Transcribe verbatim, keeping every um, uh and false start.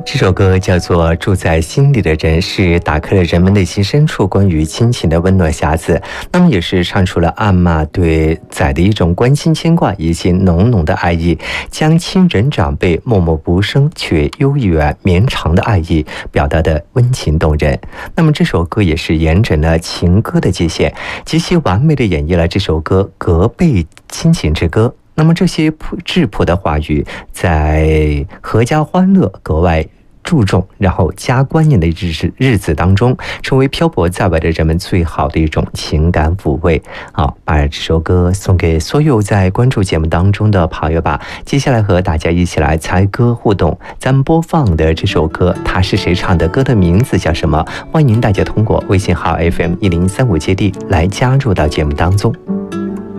这首歌叫做《住在心里的人》，是打开了人们内心深处关于亲情的温暖匣子。那么也是唱出了阿嬷对仔的一种关心牵挂以及浓浓的爱意，将亲人长辈默默无声却悠远绵长的爱意表达的温情动人。那么这首歌也是严整了情歌的界限，极其完美的演绎了这首歌隔辈亲情之歌。那么这些质朴的话语在阖家欢乐格外注重，然后加观念的日子日子当中，成为漂泊在外的人们最好的一种情感抚慰。好，把这首歌送给所有在关注节目当中的朋友吧。接下来和大家一起来猜歌互动，咱们播放的这首歌，它是谁唱的？歌的名字叫什么？欢迎大家通过微信号 F M 一零三五接地来加入到节目当中。